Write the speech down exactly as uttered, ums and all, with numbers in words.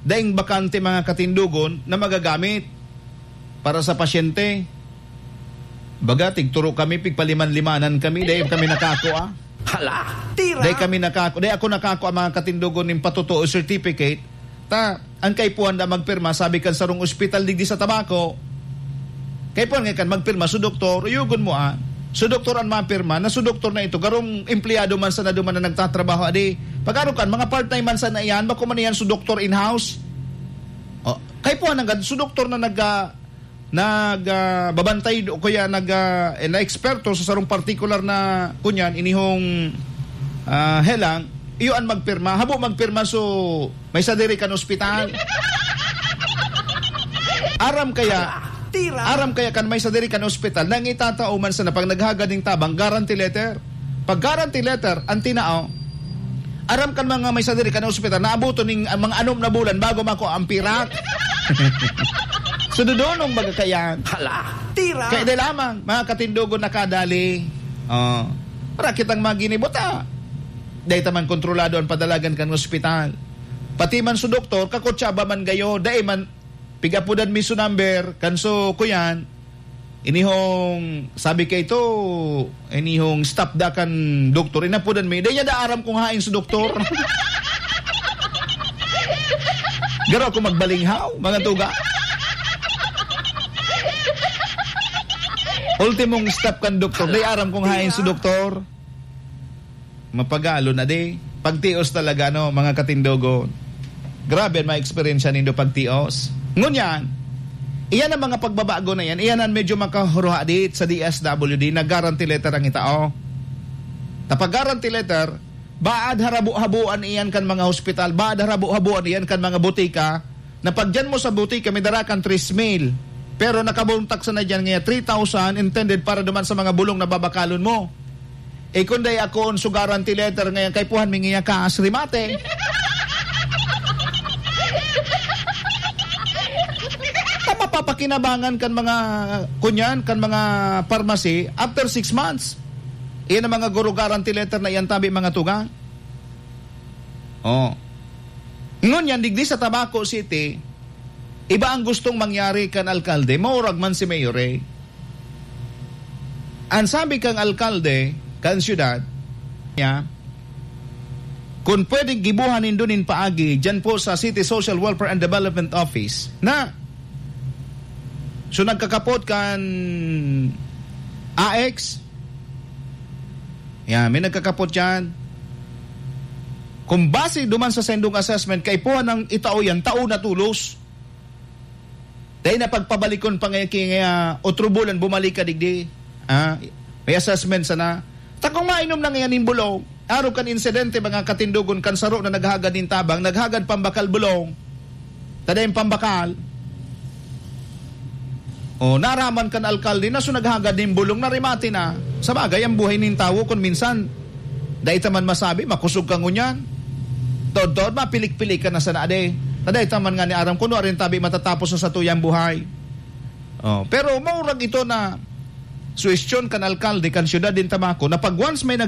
daing bakante mga katindugon na magagamit para sa pasyente. Baga, tigturo kami, pigpaliman-limanan kami, dahi kami nakako ah. Hala, tira. Dahi kami nakako, dahi ako nakako ang mga katindugon ng patutuo certificate. Ta, ang kaipuan na magpirma, sabi kan sarong ospital digdi sa tabako. Kaipuan nga kan magpirma, so doktor, uyugon mo ah. So doktor ang mapirma, na so doktor na ito, garong empleyado man sa na duman na nagtatrabaho, adi, pagkaro kan, mga part-time man sa na iyan, bako man iyan so doktor in-house. Oh, kaipuan nga, so doktor na nag, uh, nag, uh, babantay, o kaya nag, uh, na eksperto sa sarong particular na, kunyan, inihong uh, helang, iyo ang magpirma, habo magpirma so may sadiri kan ospital. Aram kaya, tira. Aram kaya kan may sadiri kan ospital, nang itatao man sa na pag naghagading tabang, guarantee letter. Pag guarantee letter, ang tinao, aram kan mga may sadiri kan ospital, naabuto ning mga anom na bulan bago mako ang pirat. So dudonong magkakayan. Hala, tira. Kaya di lamang, mga katindugon na kadali. Oh, para kitang maginibuta. Dahil taman kontrolado ang padalagan kan ospital. Pati man su doktor, kakutsaba man gayo, dahil man pigapudan mi su number, kanso kuyan, inihong, sabi kay ito, inihong stop da kan doktor, inapudan mi, dahil niya da aram kong hain su doktor. Garo ako magbalinghaw, mga tuga. Ultimong stop kan doktor, dahil aram kong hain su doktor. Mapagalo na di. Pagtios talaga, no, mga katindogon. Grabe ang mga experience nindo pagtios. Ngunyan, iyan ang mga pagbabago na yan, iyan ang medyo makahuruhadit sa D S W D na guarantee letter ang itao. Tapag guarantee letter, baad harabu-habuan iyan kan mga hospital, baad harabu-habuan iyan kan mga butika, na pag dyan mo sa butika, may darakan three mil. Pero nakabuntak sa na dyan ngayon, three thousand intended para duman sa mga bulong na babakalon mo. E kunday ako on so guarantee letter ngayon kay puhan mingiya ka asrimate. Tama papakinabangan kan mga kunyan, kan mga pharmacy after six months. Iyan ang mga guru guarantee letter na iyan tabi mga tuga. Oh. Ngunyan digdi sa Tabaco City, iba ang gustong mangyari kan alkalde, maurag man si mayor eh. Ang sabi kang alkalde, kan syudad, ya, kung pwedeng gibuhanin dunin paagi dyan po sa City Social Welfare and Development Office na so nagkakapot kan A X, ya, may nagkakapot dyan. Kung base duman sa sendong assessment, kay po ng itao yan, tao na tulos. Dahil na pagpabalikon pa ngayon kaya otro bulan bumalik ka digdi. Ah, may assessment sana. Takong mainom na ngayon yung bulong. Araw kan insidente mga katindugon kan saro na naghagad din tabang, naghagad pambakal bulong. Tadayang pambakal. O naraman kan alkalde na so naghagad din bulong na rimati na. Sa bagay ang buhay nin tao kung minsan dahil taman masabi, makusog kang unyan. Tod-tod, mapilik-pilik ka na sa naade. Taday taman nga ni aram kuno rin tabi matatapos na sa tuyang buhay. O, pero maurag ito na suwestyon kan alkalde kan syudad din Tabaco na pag once may nag